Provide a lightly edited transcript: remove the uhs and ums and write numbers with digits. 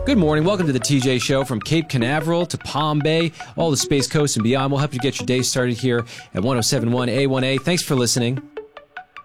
Good morning. Welcome to the TJ Show from Cape Canaveral to Palm Bay, all the Space Coast and beyond. We'll help you get your day started here at 107.1 A1A. Thanks for listening.